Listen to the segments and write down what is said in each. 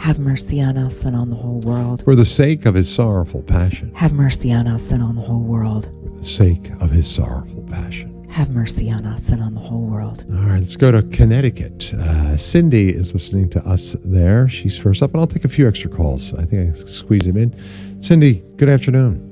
Have mercy on us and on the whole world. For the sake of his sorrowful passion. Have mercy on us and on the whole world. For the sake of his sorrowful passion. Have mercy on us and on the whole world. All right, let's go to Connecticut. Cindy is listening to us there. She's first up, and I'll take a few extra calls. I think I squeeze them in. Cindy, good afternoon.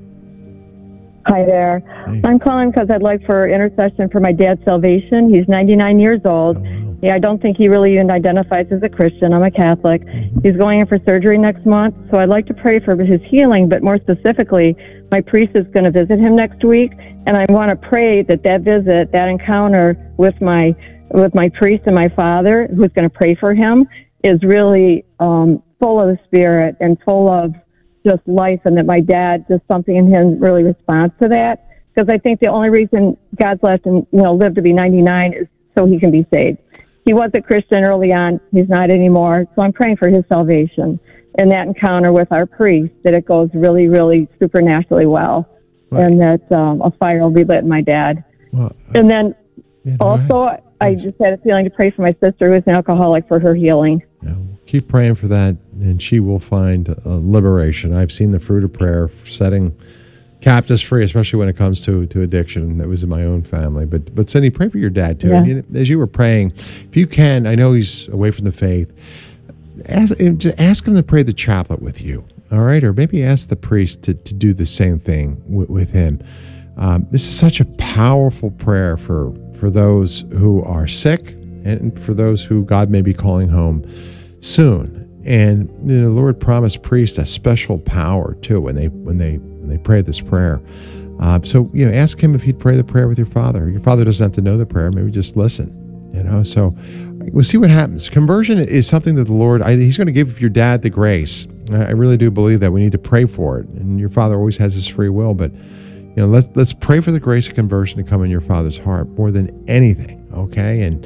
Hi there. Hey. I'm calling because I'd like for intercession for my dad's salvation. He's 99 years old. Oh, wow. Yeah, I don't think he really even identifies as a Christian. I'm a Catholic. Mm-hmm. He's going in for surgery next month, so I'd like to pray for his healing, but more specifically, my priest is going to visit him next week, and I want to pray that visit, that encounter with my priest and my father, who's going to pray for him, is really full of the Spirit and full of just life, and that my dad, just something in him really responds to that. Because I think the only reason God's let him, live to be 99 is so he can be saved. He was a Christian early on. He's not anymore. So I'm praying for his salvation and that encounter with our priest, that it goes really, really supernaturally well. Right. And that a fire will be lit in my dad. Well, And then yeah, go also, ahead. I just had a feeling to pray for my sister, who's an alcoholic, for her healing. Yeah, we'll keep praying for that, and she will find liberation. I've seen the fruit of prayer setting captives free, especially when it comes to addiction. That was in my own family. But Cindy, pray for your dad too. Yeah. I mean, as you were praying, if you can, I know he's away from the faith, ask him to pray the chaplet with you, all right? Or maybe ask the priest to do the same thing with him. This is such a powerful prayer for those who are sick and for those who God may be calling home soon. And the Lord promised priests a special power too when they pray this prayer. So ask him if he'd pray the prayer with your father. Your father doesn't have to know the prayer; maybe just listen. So we'll see what happens. Conversion is something that the Lord, He's going to give your dad the grace. I really do believe that we need to pray for it. And your father always has his free will, but let's pray for the grace of conversion to come in your father's heart more than anything. Okay, and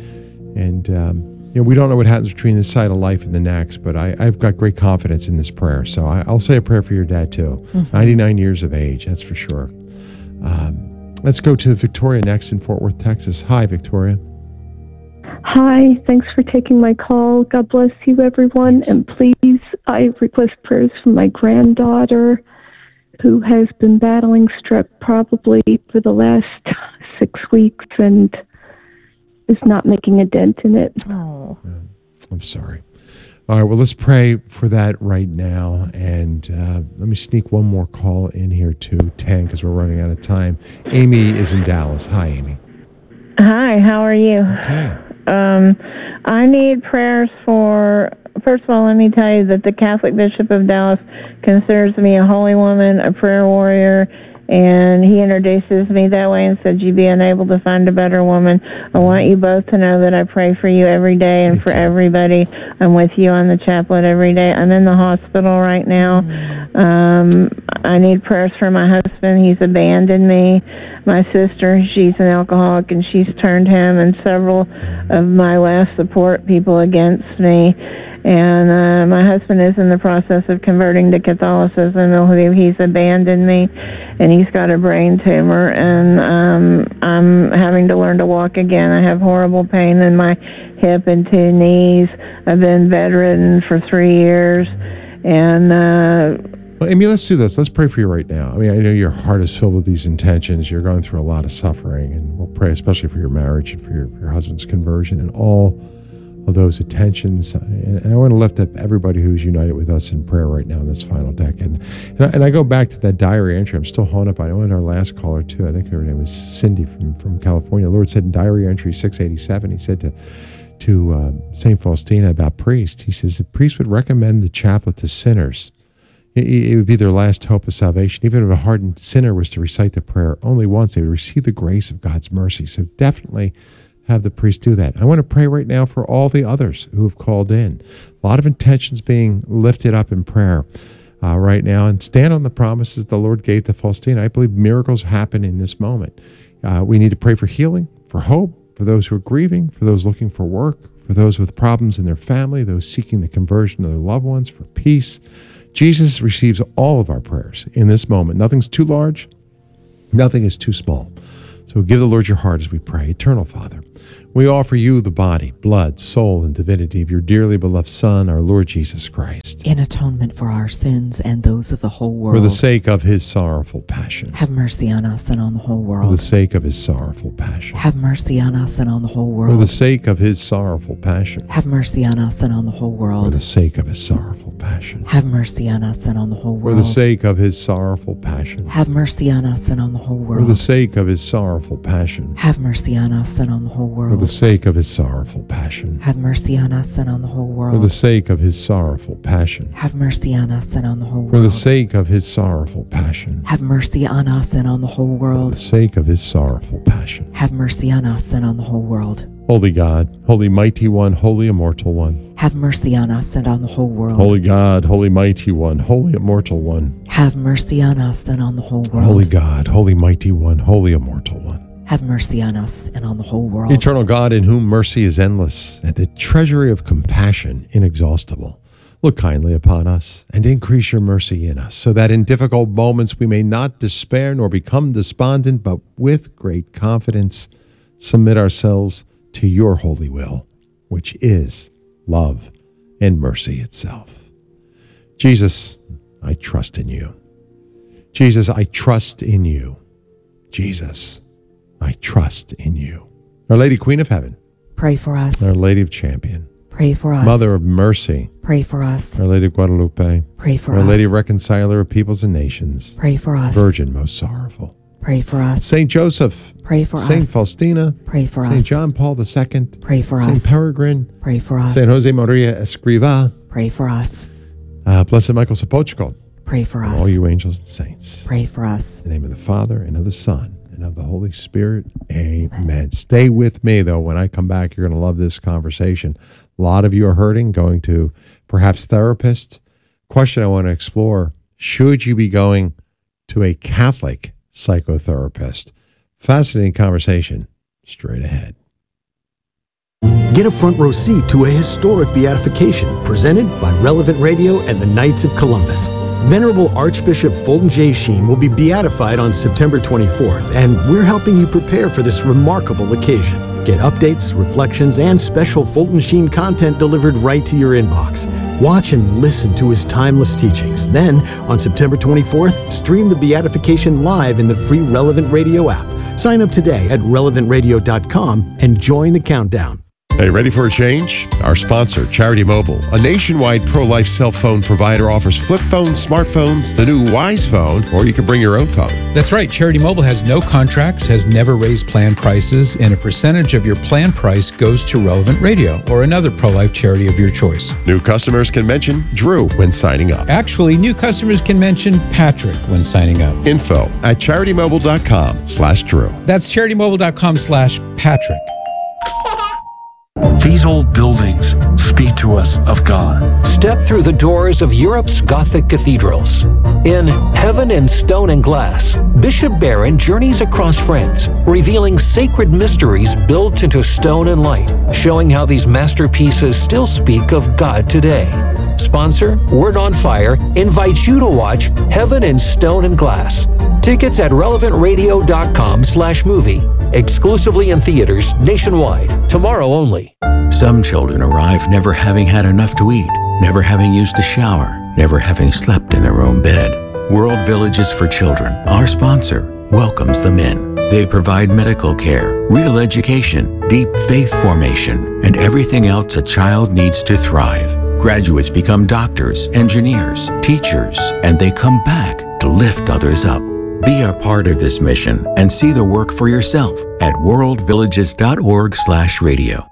we don't know what happens between this side of life and the next, but I've got great confidence in this prayer. So I'll say a prayer for your dad too. Mm-hmm. 99 years of age, that's for sure. Let's go to Victoria next in Fort Worth, Texas. Hi, Victoria. Hi, thanks for taking my call. God bless you, everyone. And please, I request prayers for my granddaughter, who has been battling strep probably for the last 6 weeks and is not making a dent in it. Oh. I'm sorry. All right, well, let's pray for that right now. And let me sneak one more call in here to 10 because we're running out of time. Amy is in Dallas. Hi, Amy. Hi, how are you? Okay. I need prayers for, first of all, let me tell you that the Catholic Bishop of Dallas considers me a holy woman, a prayer warrior, and he introduces me that way and said, you'd be unable to find a better woman. I want you both to know that I pray for you every day and for everybody. I'm with you on the chaplet every day. I'm in the hospital right now. I need prayers for my husband. He's abandoned me. My sister, she's an alcoholic, and she's turned him and several of my last support people against me. And my husband is in the process of converting to Catholicism. He's abandoned me, and he's got a brain tumor, and I'm having to learn to walk again. I have horrible pain in my hip and 2 knees. I've been bedridden for 3 years, and well, Amy, let's do this. Let's pray for you right now. I mean, I know your heart is filled with these intentions. You're going through a lot of suffering, and we'll pray especially for your marriage and for your husband's conversion and all of those attentions. And I want to lift up everybody who's united with us in prayer right now in this final decade. And I go back to that diary entry. I'm still hung up on it. I went to our last caller too. I think her name was Cindy from California. The Lord said in diary entry 687, he said to St. Faustina about priests, he says, the priest would recommend the chaplet to sinners. It would be their last hope of salvation. Even if a hardened sinner was to recite the prayer only once, they would receive the grace of God's mercy. So definitely have the priest do that. I want to pray right now for all the others who have called in. A lot of intentions being lifted up in prayer right now, and stand on the promises the Lord gave to Faustina. I believe miracles happen in this moment. We need to pray for healing, for hope, for those who are grieving, for those looking for work, for those with problems in their family, those seeking the conversion of their loved ones, for peace. Jesus receives all of our prayers in this moment. Nothing's too large. Nothing is too small. So give the Lord your heart as we pray. Eternal Father, we offer you the body, blood, soul, and divinity of your dearly beloved Son, our Lord Jesus Christ, in atonement for our sins and those of the whole world. for the sake of his sorrowful passion. Have mercy on us and on the whole For the world. sake of his sorrowful passion. Have mercy on us and on the whole For the world. sake of his sorrowful passion. Have mercy on us and on the whole For world. the sake of his sorrowful passion. Have mercy on us and on the whole For world. the sake of his sorrowful passion. Have mercy on us and on the whole For the world. sake of his sorrowful passion. Have mercy on us and on the whole For the world. sake of his sorrowful passion. Have mercy on us and on the whole For the world. sake of his sorrowful passion. Have mercy on us and on the whole For the world. sake of his sorrowful passion. Have mercy on us and on the whole For the world. sake of his sorrowful passion. Have mercy on us and on the whole world. Holy God, holy mighty one, holy immortal one. Have mercy on us and on the whole world. Holy God, holy mighty one, holy immortal one. Have mercy on us and on the whole world. Holy God, holy mighty one, holy immortal one. Have mercy on us and on the whole world. Eternal God, in whom mercy is endless and the treasury of compassion inexhaustible, look kindly upon us and increase your mercy in us, so that in difficult moments we may not despair nor become despondent, but with great confidence submit ourselves to your holy will, which is love and mercy itself. Jesus, I trust in you. Jesus, I trust in you. Jesus, I trust in you. Our Lady Queen of Heaven, Pray for us. Our Lady of Champion, Pray for us. Mother of Mercy, Pray for us. Our Lady of Guadalupe, Pray for Our us. Lady Reconciler of Peoples and Nations, Pray for us. Virgin most sorrowful, Pray for us. Saint Joseph, Pray for Saint us. Faustina, Pray for Saint us. John Paul II, Pray for Saint us. Peregrine, Pray for us. Saint Jose Maria Escriva, Pray for us. Blessed Michael Sapochko, Pray for and us. all you angels and saints. Pray for us. In the name of the Father, and of the Son, and of the Holy Spirit. Amen. Stay with me, though. When I come back, you're going to love this conversation. A lot of you are hurting, going to perhaps therapists. Question I want to explore: should you be going to a Catholic psychotherapist? Fascinating conversation straight ahead. Get a front row seat to a historic beatification presented by Relevant Radio and the Knights of Columbus. Venerable Archbishop Fulton J. Sheen will be beatified on September 24th, and we're helping you prepare for this remarkable occasion. Get updates, reflections, and special Fulton Sheen content delivered right to your inbox. Watch and listen to his timeless teachings. Then, on September 24th, stream the beatification live in the free Relevant Radio app. Sign up today at relevantradio.com and join the countdown. Hey, ready for a change? Our sponsor, Charity Mobile, a nationwide pro-life cell phone provider, offers flip phones, smartphones, the new Wise phone, or you can bring your own phone. That's right. Charity Mobile has no contracts, has never raised plan prices, and a percentage of your plan price goes to Relevant Radio or another pro-life charity of your choice. New customers can mention Drew when signing up. Actually, new customers can mention Patrick when signing up. Info at CharityMobile.com/Drew. That's CharityMobile.com/Patrick. These old buildings speak to us of God. Step through the doors of Europe's Gothic cathedrals. In Heaven in Stone and Glass, Bishop Barron journeys across France, revealing sacred mysteries built into stone and light, showing how these masterpieces still speak of God today. Sponsor, Word on Fire, invites you to watch Heaven in Stone and Glass. Tickets at relevantradio.com/movie. Exclusively in theaters nationwide. Tomorrow only. Some children arrive never having had enough to eat, never having used a shower, never having slept in their own bed. World Villages for Children, our sponsor, welcomes them in. They provide medical care, real education, deep faith formation, and everything else a child needs to thrive. Graduates become doctors, engineers, teachers, and they come back to lift others up. Be a part of this mission and see the work for yourself at worldvillages.org/radio.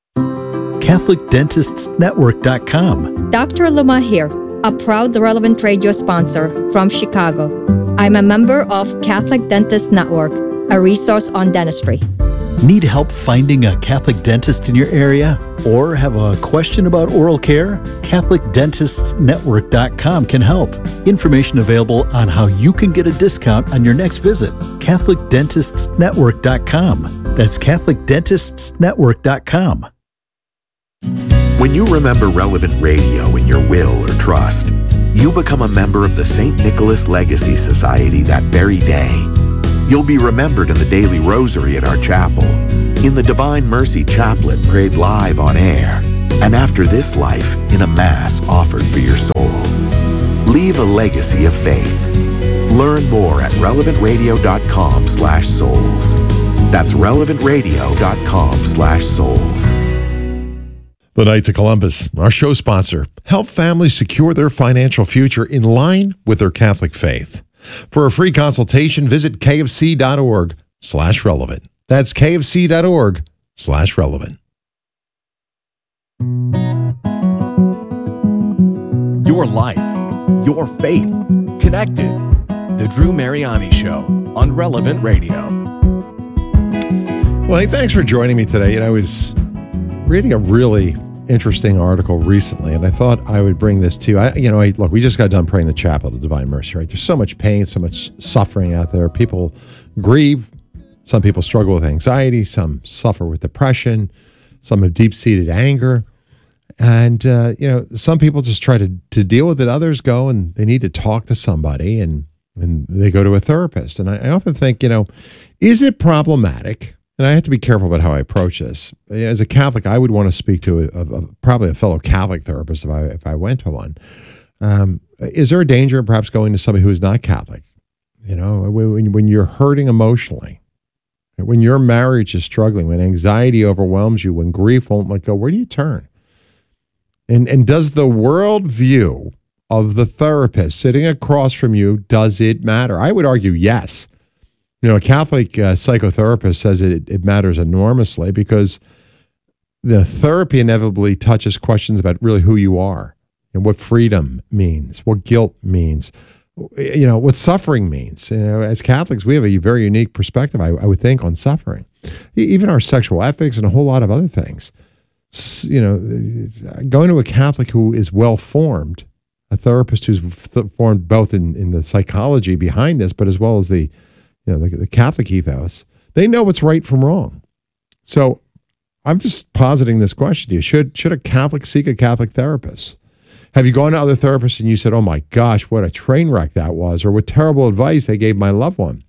CatholicDentistsNetwork.com. Dr. Luma here, a proud Relevant Radio sponsor from Chicago. I'm a member of Catholic Dentist Network, a resource on dentistry. Need help finding a Catholic dentist in your area? Or have a question about oral care? CatholicDentistsNetwork.com can help. Information available on how you can get a discount on your next visit. CatholicDentistsNetwork.com. That's CatholicDentistsNetwork.com. When you remember Relevant Radio in your will or trust, you become a member of the St. Nicholas Legacy Society that very day. You'll be remembered in the daily rosary at our chapel, in the Divine Mercy Chaplet prayed live on air, and after this life in a Mass offered for your soul. Leave a legacy of faith. Learn more at relevantradio.com/souls. That's relevantradio.com/souls. The Knights of Columbus, our show sponsor, help families secure their financial future in line with their Catholic faith. For a free consultation, visit kfc.org/relevant. That's kfc.org/relevant. Your life, your faith, connected. The Drew Mariani Show on Relevant Radio. Well, hey, thanks for joining me today. I was reading a really interesting article recently, and I thought I would bring this to you. Look, we just got done praying the chapel of Divine Mercy, right? There's so much pain, so much suffering out there. People grieve. Some people struggle with anxiety. Some suffer with depression. Some have deep-seated anger. And, some people just try to deal with it. Others go and they need to talk to somebody, and they go to a therapist. And I often think, is it problematic? And I have to be careful about how I approach this. As a Catholic, I would want to speak to probably a fellow Catholic therapist if I went to one. Is there a danger in perhaps going to somebody who is not Catholic? When you're hurting emotionally, when your marriage is struggling, when anxiety overwhelms you, when grief won't let go, where do you turn? And does the worldview of the therapist sitting across from you, does it matter? I would argue yes. A Catholic psychotherapist says it matters enormously because the therapy inevitably touches questions about really who you are and what freedom means, what guilt means, what suffering means. As Catholics, we have a very unique perspective, I would think, on suffering, even our sexual ethics and a whole lot of other things. Going to a Catholic who is well-formed, a therapist who's formed both in the psychology behind this, but as well as the Catholic ethos, they know what's right from wrong. So I'm just positing this question to you. Should a Catholic seek a Catholic therapist? Have you gone to other therapists and you said, oh my gosh, what a train wreck that was, or what terrible advice they gave my loved one?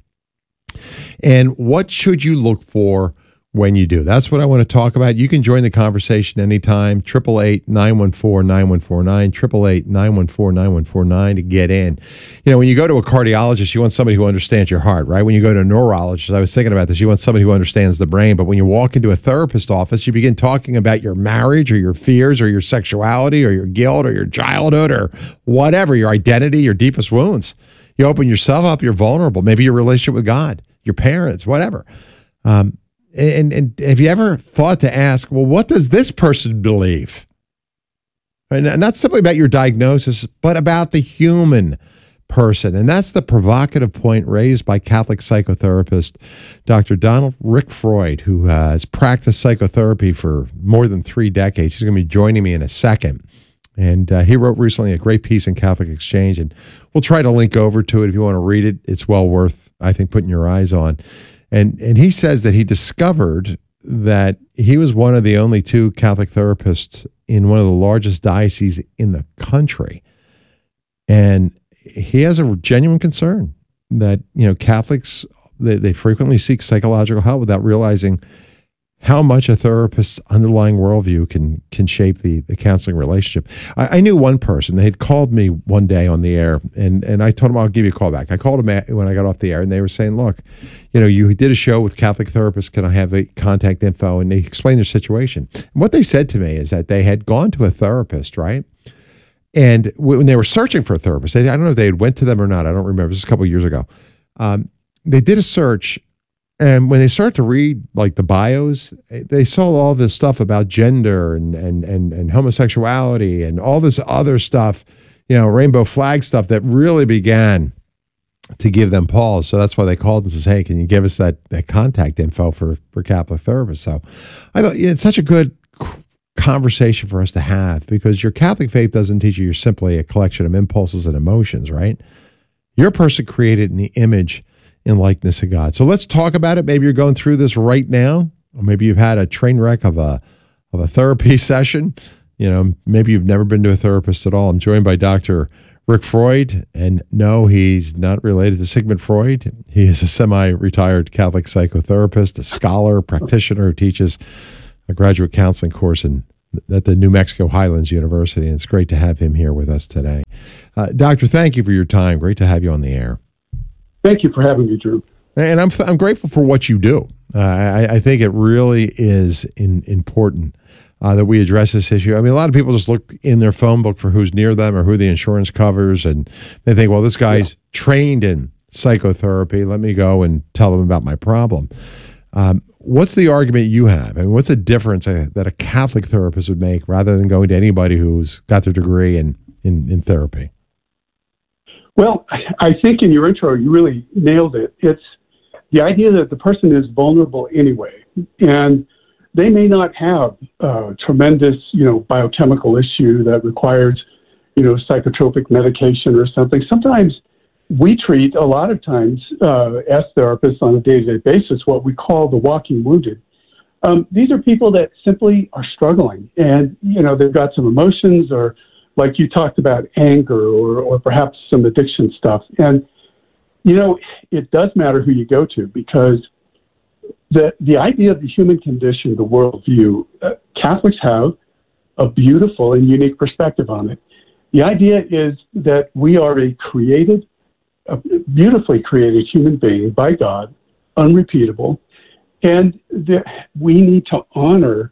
And what should you look for when you do? That's what I want to talk about. You can join the conversation anytime. 888-914-9149, 888-914-9149 to get in. When you go to a cardiologist, you want somebody who understands your heart, right? When you go to a neurologist, I was thinking about this, you want somebody who understands the brain. But when you walk into a therapist office, you begin talking about your marriage or your fears or your sexuality or your guilt or your childhood or whatever, your identity, your deepest wounds. You open yourself up, you're vulnerable. Maybe your relationship with God, your parents, whatever. And have you ever thought to ask, well, what does this person believe? And not simply about your diagnosis, but about the human person. And that's the provocative point raised by Catholic psychotherapist Dr. Donald Rick Freud, who has practiced psychotherapy for more than 3 decades. He's going to be joining me in a second. And he wrote recently a great piece in Catholic Exchange, and we'll try to link over to it if you want to read it. It's well worth, I think, putting your eyes on. And he says that he discovered that he was one of the only 2 Catholic therapists in one of the largest dioceses in the country. And he has a genuine concern that, Catholics, they frequently seek psychological help without realizing how much a therapist's underlying worldview can shape the counseling relationship. I knew one person. They had called me one day on the air, and I told them I'll give you a call back. I called them when I got off the air, and they were saying, look, you did a show with Catholic therapists. Can I have the contact info? And they explained their situation. And what they said to me is that they had gone to a therapist, right? And when they were searching for a therapist, I don't know if they had went to them or not. I don't remember. This was a couple of years ago. They did a search. And when they start to read like the bios, they saw all this stuff about gender and homosexuality and all this other stuff, rainbow flag stuff that really began to give them pause. So that's why they called and says, hey, can you give us that contact info for Catholic therapists? So I thought it's such a good conversation for us to have, because your Catholic faith doesn't teach you're simply a collection of impulses and emotions, right? You're a person created in the image and likeness of God. So let's talk about it. Maybe you're going through this right now, or maybe you've had a train wreck of a therapy session. Maybe you've never been to a therapist at all. I'm joined by Dr. Rick Freud, and no, he's not related to Sigmund Freud. He is a semi-retired Catholic psychotherapist, a scholar, practitioner who teaches a graduate counseling course at the New Mexico Highlands University, and it's great to have him here with us today. Doctor, thank you for your time. Great to have you on the air. Thank you for having me, Drew. And I'm grateful for what you do. I think it really is important that we address this issue. I mean, a lot of people just look in their phone book for who's near them or who the insurance covers, and they think, well, this guy's trained in psychotherapy. Let me go and tell them about my problem. What's the argument you have? I mean, what's the difference that a Catholic therapist would make rather than going to anybody who's got their degree in therapy? Well, I think in your intro, you really nailed it. It's the idea that the person is vulnerable anyway, and they may not have a tremendous, biochemical issue that requires, psychotropic medication or something. Sometimes we treat, a lot of times, as therapists on a day-to-day basis, what we call the walking wounded. These are people that simply are struggling, and, they've got some emotions, or like you talked about, anger, or perhaps some addiction stuff. And, it does matter who you go to, because the idea of the human condition, the worldview, Catholics have a beautiful and unique perspective on it. The idea is that we are a beautifully created human being by God, unrepeatable, and we need to honor,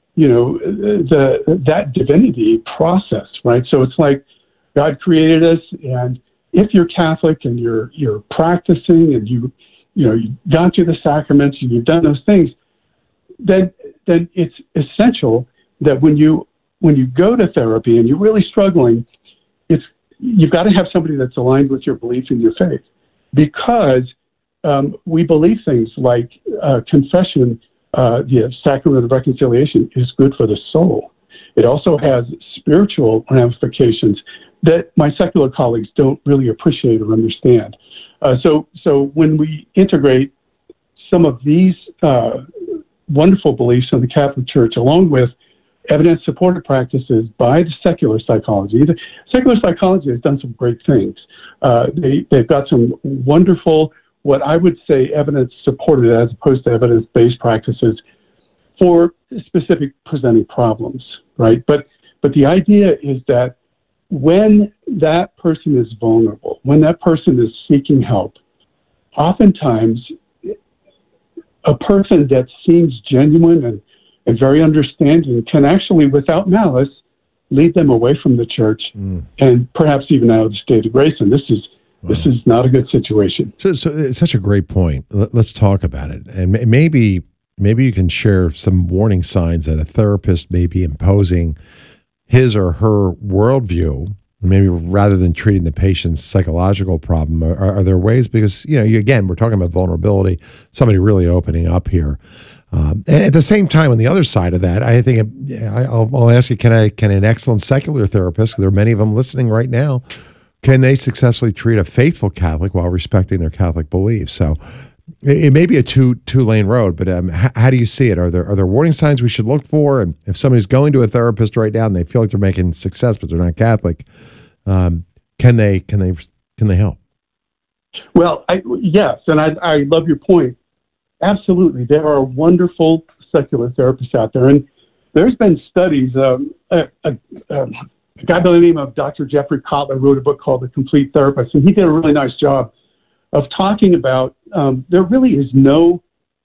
that divinity process, right? So it's like God created us, and if you're Catholic and you're practicing and you've gone through the sacraments and you've done those things, then it's essential that when you go to therapy and you're really struggling, you've got to have somebody that's aligned with your belief in your faith, because we believe things like confession, the sacrament of reconciliation, is good for the soul. It also has spiritual ramifications that my secular colleagues don't really appreciate or understand. So when we integrate some of these wonderful beliefs in the Catholic Church, along with evidence-supported practices by the secular psychology, the secular psychology has done some great things. They've got some wonderful, what I would say, evidence-supported as opposed to evidence-based practices for specific presenting problems, right? But the idea is that when that person is vulnerable, when that person is seeking help, oftentimes a person that seems genuine and very understanding can actually, without malice, lead them away from the church and perhaps even out of the state of grace. And this is not a good situation. So it's such a great point. Let's talk about it. And maybe you can share some warning signs that a therapist may be imposing his or her worldview, maybe rather than treating the patient's psychological problem. Are there ways, because, again, we're talking about vulnerability, somebody really opening up here. And at the same time, on the other side of that, I think I'll ask you, can an excellent secular therapist, there are many of them listening right now, can they successfully treat a faithful Catholic while respecting their Catholic beliefs? So it may be a two-lane road, but how do you see it? Are there warning signs we should look for? And if somebody's going to a therapist right now and they feel like they're making success, but they're not Catholic, can they help? Well, yes, and I love your point. Absolutely, there are wonderful secular therapists out there, and there's been studies. A guy by the name of Dr. Jeffrey Kotler wrote a book called The Complete Therapist, and he did a really nice job of talking about there really is no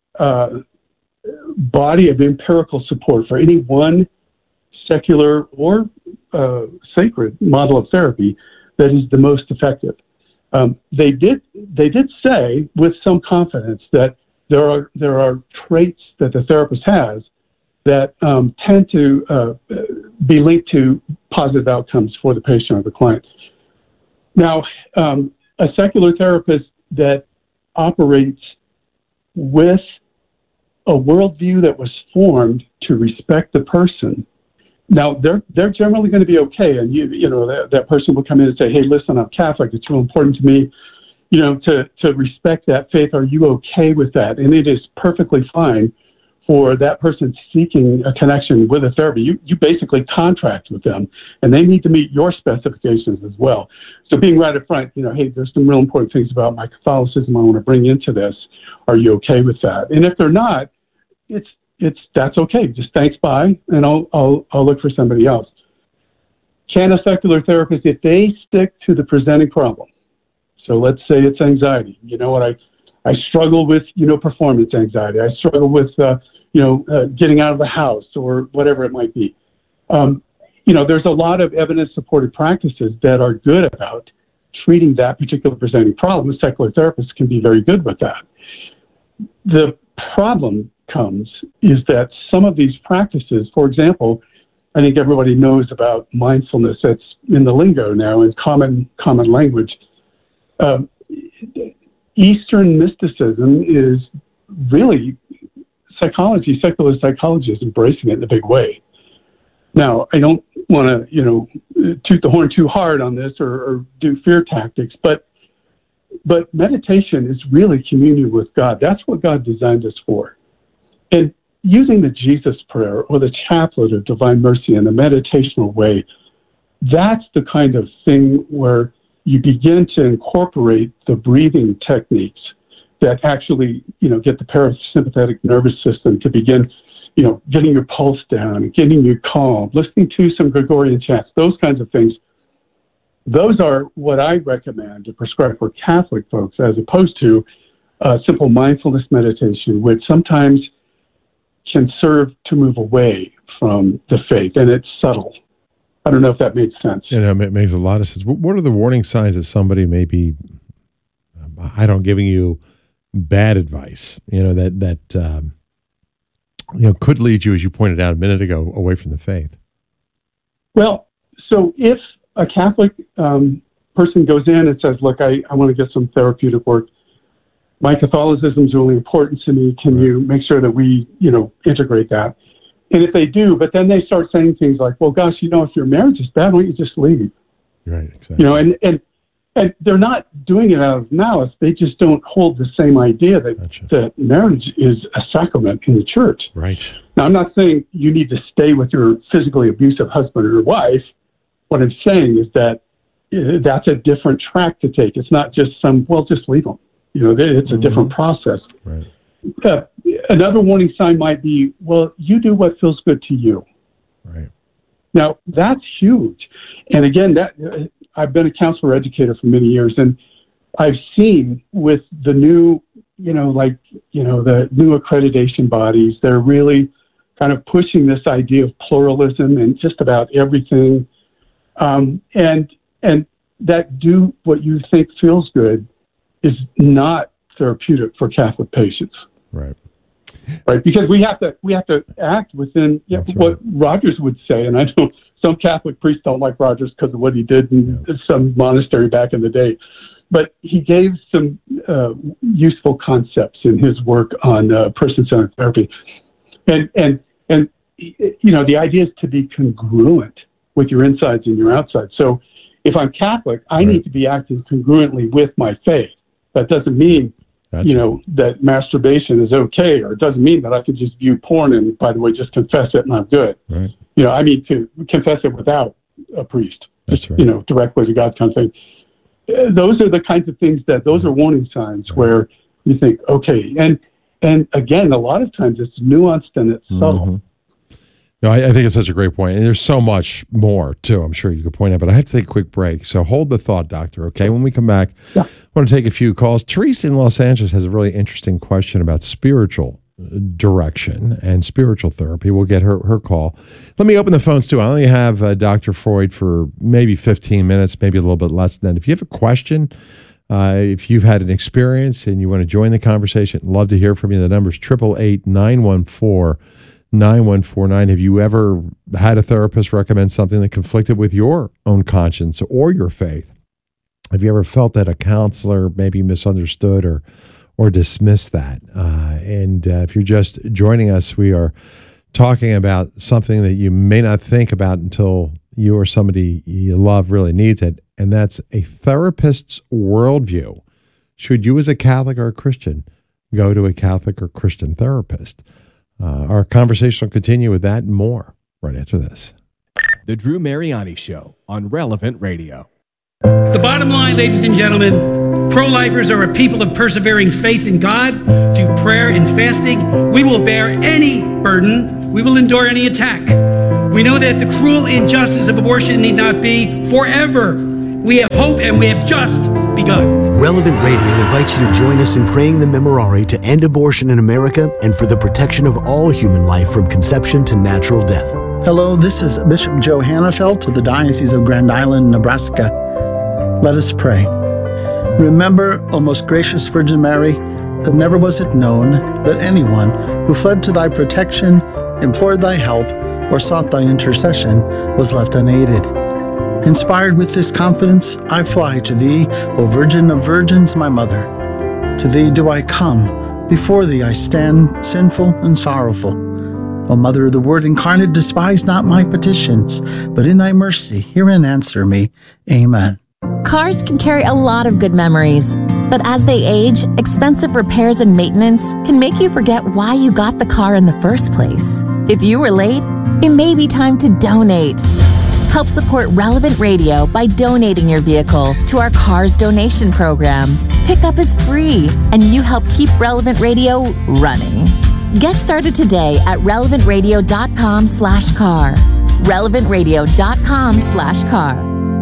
body of empirical support for any one secular or sacred model of therapy that is the most effective. They did say with some confidence that there are traits that the therapist has that tend to be linked to positive outcomes for the patient or the client. Now, a secular therapist that operates with a worldview that was formed to respect the person, now they're generally going to be okay, and that person will come in and say, "Hey, listen, I'm Catholic. It's real important to me, to respect that faith. Are you okay with that?" And it is perfectly fine for that person seeking a connection with a therapy. You basically contract with them, and they need to meet your specifications as well. So being right up front, hey, there's some real important things about my Catholicism I want to bring into this. Are you okay with that? And if they're not, that's okay. Just thanks, bye, and I'll look for somebody else. Can a secular therapist, if they stick to the presenting problem, so let's say it's anxiety. You know what? I struggle with, performance anxiety. I struggle with, getting out of the house or whatever it might be. There's a lot of evidence-supported practices that are good about treating that particular presenting problem. Secular therapists can be very good with that. The problem comes is that some of these practices, for example, I think everybody knows about mindfulness. That's in the lingo now in common language. Eastern mysticism is really psychology. Secular psychology is embracing it in a big way. Now, I don't want to, toot the horn too hard on this or do fear tactics, but meditation is really communion with God. That's what God designed us for. And using the Jesus prayer or the chaplet of divine mercy in a meditational way, that's the kind of thing where you begin to incorporate the breathing techniques that actually, get the parasympathetic nervous system to begin, getting your pulse down, getting you calm, listening to some Gregorian chants, those kinds of things. Those are what I recommend to prescribe for Catholic folks as opposed to simple mindfulness meditation, which sometimes can serve to move away from the faith, and it's subtle. I don't know if that makes sense. It makes a lot of sense. What are the warning signs that somebody may be, giving you bad advice, that could lead you, as you pointed out a minute ago, away from the faith? Well, so if a Catholic person goes in and says, look, I want to get some therapeutic work, my Catholicism is really important to me. Can you make sure that we, integrate that? And if they do, but then they start saying things like, well, gosh, if your marriage is bad, why don't you just leave? Right, exactly. And they're not doing it out of malice. They just don't hold the same idea that marriage is a sacrament in the church. Right. Now, I'm not saying you need to stay with your physically abusive husband or wife. What I'm saying is that that's a different track to take. It's not just just leave them. It's a different process. Right. Another warning sign might be, well, you do what feels good to you. Right. Now, that's huge. And again, I've been a counselor educator for many years, and I've seen with the new, the new accreditation bodies, they're really kind of pushing this idea of pluralism and just about everything. And that do what you think feels good is not therapeutic for Catholic patients. Right. Right. Because we have to act within what Rogers would say. And I know some Catholic priests don't like Rogers because of what he did in some monastery back in the day. But he gave some useful concepts in his work on person-centered therapy. And the idea is to be congruent with your insides and your outsides. So if I'm Catholic, I need to be acting congruently with my faith. That doesn't mean, that masturbation is okay, or it doesn't mean that I can just view porn and, by the way, just confess it and I'm good. Right. I mean to confess it without a priest. That's right. Directly to God kind of thing. Those are the kinds of things those are warning signs where you think, okay. And again, a lot of times it's nuanced and it's subtle. Mm-hmm. No, I think it's such a great point. And there's so much more, too, I'm sure you could point out. But I have to take a quick break. So hold the thought, Doctor, okay? When we come back, I want to take a few calls. Teresa in Los Angeles has a really interesting question about spiritual direction and spiritual therapy. We'll get her call. Let me open the phones, too. I only have Dr. Freud for maybe 15 minutes, maybe a little bit less than that. If you have a question, if you've had an experience and you want to join the conversation, love to hear from you. The number's 888-914-9149. Have you ever had a therapist recommend something that conflicted with your own conscience or your faith? Have you ever felt that a counselor maybe misunderstood or dismissed that? And if you're just joining us, we are talking about something that you may not think about until you or somebody you love really needs it, and that's a therapist's worldview. Should you as a Catholic or a Christian go to a Catholic or Christian therapist? Our conversation will continue with that and more right after this. The Drew Mariani Show on Relevant Radio. The bottom line, ladies and gentlemen, pro-lifers are a people of persevering faith in God through prayer and fasting. We will bear any burden. We will endure any attack. We know that the cruel injustice of abortion need not be forever. We have hope and we have just begun. Relevant Radio invites you to join us in praying the Memorare to end abortion in America and for the protection of all human life from conception to natural death. Hello, this is Bishop Joe Hannafelt of the Diocese of Grand Island, Nebraska. Let us pray. Remember, O most gracious Virgin Mary, that never was it known that anyone who fled to thy protection, implored thy help, or sought thy intercession was left unaided. Inspired with this confidence, I fly to thee, O Virgin of Virgins, my Mother. To thee do I come, before thee I stand, sinful and sorrowful. O Mother of the Word incarnate, despise not my petitions, but in thy mercy hear and answer me. Amen. Cars can carry a lot of good memories, but as they age, expensive repairs and maintenance can make you forget why you got the car in the first place. If you were late, it may be time to donate. Help support Relevant Radio by donating your vehicle to our Cars Donation Program. Pickup is free, and you help keep Relevant Radio running. Get started today at relevantradio.com/car. relevantradio.com/car.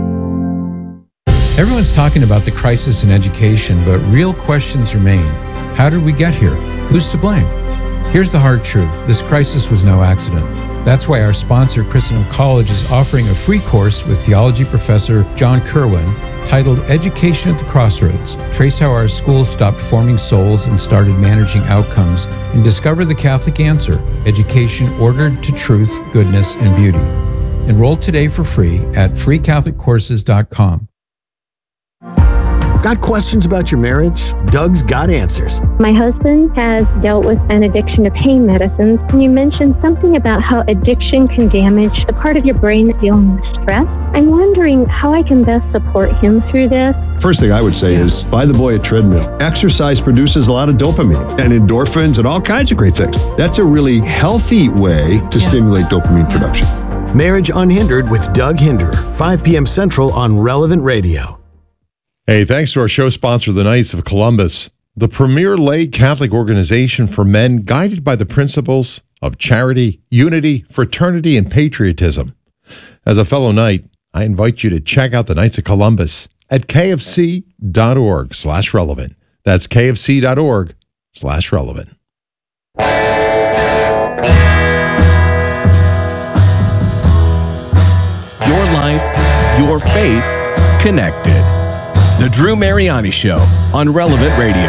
Everyone's talking about the crisis in education, but real questions remain. How did we get here? Who's to blame? Here's the hard truth. This crisis was no accident. That's why our sponsor, Christendom College, is offering a free course with theology professor John Kerwin titled Education at the Crossroads. Trace how our schools stopped forming souls and started managing outcomes, and discover the Catholic answer, education ordered to truth, goodness, and beauty. Enroll today for free at freecatholiccourses.com. Got questions about your marriage? Doug's got answers. My husband has dealt with an addiction to pain medicines, and you mentioned something about how addiction can damage the part of your brain that's dealing with stress. I'm wondering how I can best support him through this. First thing I would say is buy the boy a treadmill. Exercise produces a lot of dopamine and endorphins and all kinds of great things. That's a really healthy way to stimulate dopamine production. Marriage Unhindered with Doug Hinderer, 5 p.m. Central on Relevant Radio. Hey, thanks to our show sponsor, the Knights of Columbus, the premier lay Catholic organization for men guided by the principles of charity, unity, fraternity, and patriotism. As a fellow Knight, I invite you to check out the Knights of Columbus at kfc.org/relevant. That's kfc.org/relevant. Your life, your faith, connected. The Drew Mariani Show on Relevant Radio.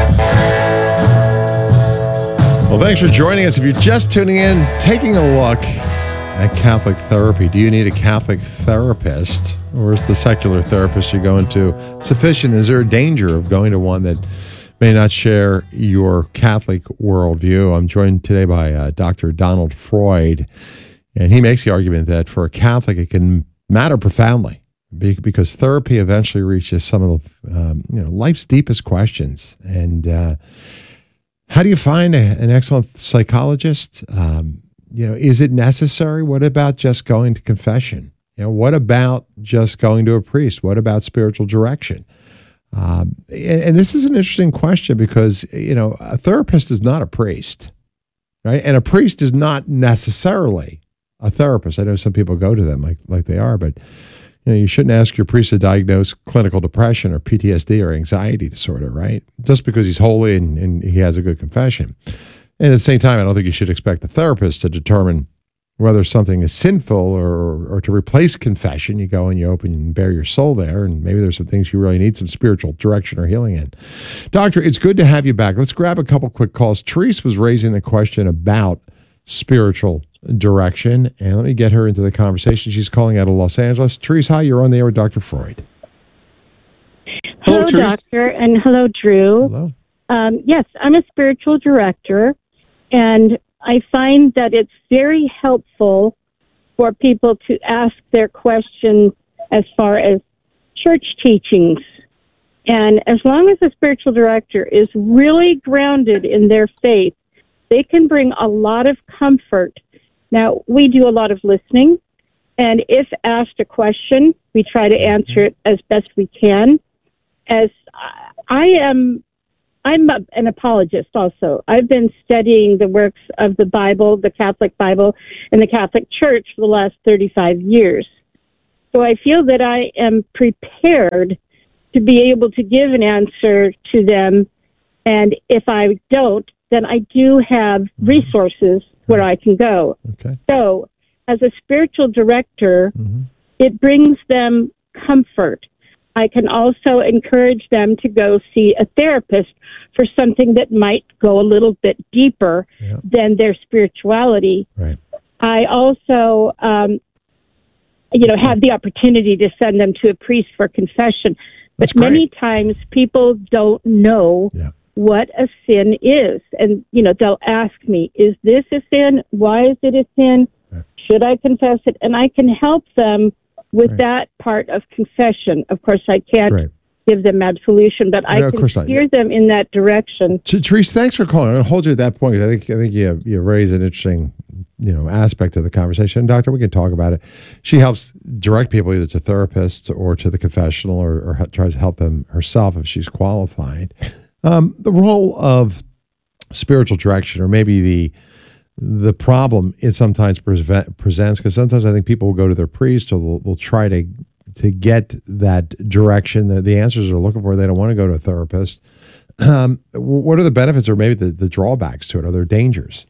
Well, thanks for joining us. If you're just tuning in, taking a look at Catholic therapy. Do you need a Catholic therapist, or is the secular therapist you're going to sufficient? Is there a danger of going to one that may not share your Catholic worldview? I'm joined today by Dr. Donald Freud, and he makes the argument that for a Catholic, it can matter profoundly, because therapy eventually reaches some of the, life's deepest questions. And how do you find an excellent psychologist? Is it necessary? What about just going to confession? What about just going to a priest? What about spiritual direction? And this is an interesting question because, a therapist is not a priest, right? And a priest is not necessarily a therapist. I know some people go to them like they are, but you shouldn't ask your priest to diagnose clinical depression or PTSD or anxiety disorder, right? Just because he's holy and he has a good confession. And at the same time, I don't think you should expect the therapist to determine whether something is sinful or to replace confession. You go and you open and bare your soul there, and maybe there's some things you really need some spiritual direction or healing in. Doctor, it's good to have you back. Let's grab a couple quick calls. Therese was raising the question about spiritual direction, and let me get her into the conversation. She's calling out of Los Angeles. Therese, hi, you're on the air with Dr. Freud. Hello, Doctor, and hello, Drew. Hello. Yes, I'm a spiritual director, and I find that it's very helpful for people to ask their questions as far as church teachings. And as long as the spiritual director is really grounded in their faith, they can bring a lot of comfort. Now, we do a lot of listening, and if asked a question, we try to answer it as best we can. As I'm an apologist also. I've been studying the works of the Bible, the Catholic Bible, and the Catholic Church for the last 35 years. So I feel that I am prepared to be able to give an answer to them. And if I don't, then I do have resources where I can go. Okay. So as a spiritual director, it brings them comfort. I can also encourage them to go see a therapist for something that might go a little bit deeper than their spirituality. Right. I also, have the opportunity to send them to a priest for confession. But many times people don't know what a sin is. And, they'll ask me, is this a sin? Why is it a sin? Should I confess it? And I can help them with that part of confession. Of course, I can't give them absolution, but I can steer them in that direction. Therese, thanks for calling. I'm going to hold you at that point. I think you raised an interesting aspect of the conversation. Doctor, we can talk about it. She helps direct people either to therapists or to the confessional, or tries to help them herself if she's qualified. The role of spiritual direction, or maybe the problem it sometimes presents, because sometimes I think people will go to their priest, or they'll try to get that direction, the answers they're looking for. They don't want to go to a therapist. What are the benefits, or maybe the drawbacks to it? Are there dangers?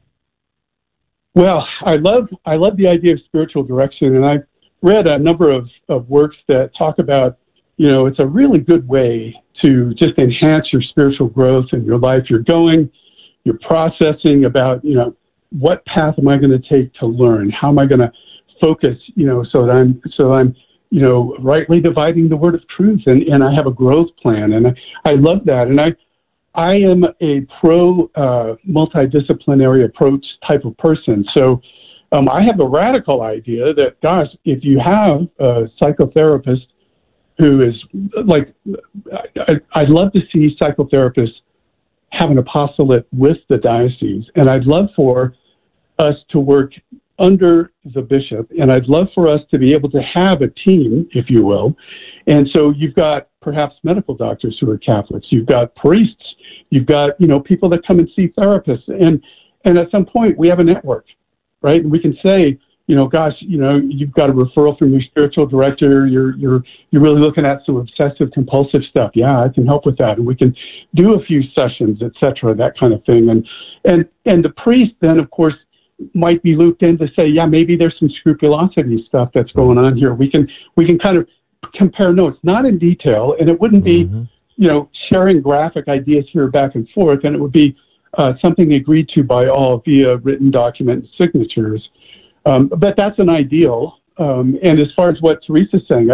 Well, I love the idea of spiritual direction, and I've read a number of works that talk about, it's a really good way to just enhance your spiritual growth in your life. You're processing about, what path am I going to take to learn? How am I going to focus, so that I'm rightly dividing the word of truth, and I have a growth plan, and I love that, and I am a pro multidisciplinary approach type of person. So I have a radical idea that, gosh, if you have a psychotherapist who is like, I'd love to see psychotherapists have an apostolate with the diocese, and I'd love for us to work under the bishop, and I'd love for us to be able to have a team, if you will. And so you've got perhaps medical doctors who are Catholics, you've got priests, you've got people that come and see therapists, and at some point we have a network, right? And we can say, gosh, you've got a referral from your spiritual director, you're really looking at some obsessive compulsive stuff. Yeah, I can help with that, and we can do a few sessions, etc., that kind of thing. And the priest then, of course, might be looped in to say, yeah, maybe there's some scrupulosity stuff that's going on here. We can kind of compare notes, not in detail, and it wouldn't be, sharing graphic ideas here back and forth, and it would be something agreed to by all via written document and signatures. But that's an ideal. And as far as what Teresa's saying,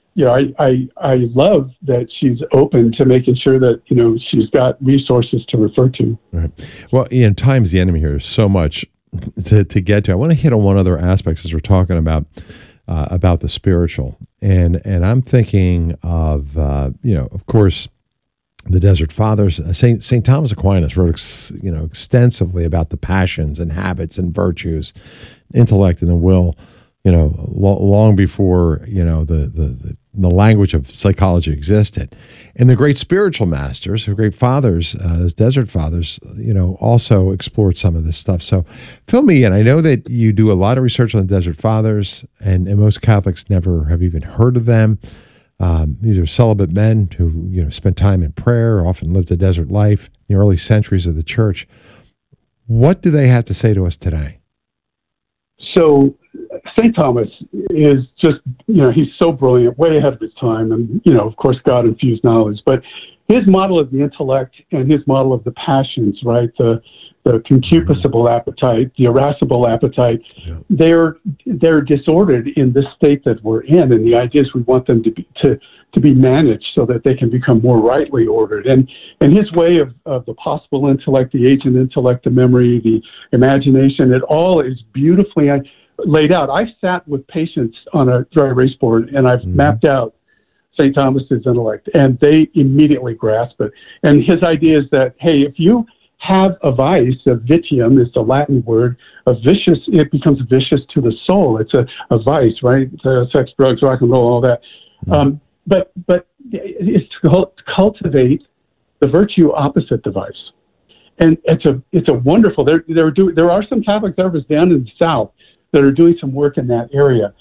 I love that she's open to making sure that, she's got resources to refer to. Right. Well, time's the enemy here. There's so much to get to. I want to hit on one other aspect as we're talking about the spiritual, and I'm thinking of of course, the Desert Fathers. Saint Thomas Aquinas wrote extensively about the passions and habits and virtues, intellect and the will. Long before the language of psychology existed, and the great spiritual masters, the great fathers, those Desert Fathers, also explored some of this stuff. So, fill me in. I know that you do a lot of research on the Desert Fathers, and most Catholics never have even heard of them. These are celibate men who spent time in prayer, often lived a desert life in the early centuries of the Church. What do they have to say to us today? So St. Thomas is just, he's so brilliant, way ahead of his time. And, of course, God infused knowledge. But his model of the intellect and his model of the passions, right, the concupiscible appetite, the irascible appetite, they're disordered in this state that we're in. And the idea is we want them to be managed so that they can become more rightly ordered. And his way of the possible intellect, the agent intellect, the memory, the imagination, it all is beautifully laid out. I've sat with patients on a dry erase board, and I've mapped out St. Thomas's intellect, and they immediately grasp it. And his idea is that, hey, if you have a vice, a vitium is the Latin word, it becomes vicious to the soul. It's a vice, right? Sex, drugs, rock and roll, all that. But it's to cultivate the virtue opposite the vice. And it's a wonderful, there are some Catholic therapists down in the South that are doing some work in that area.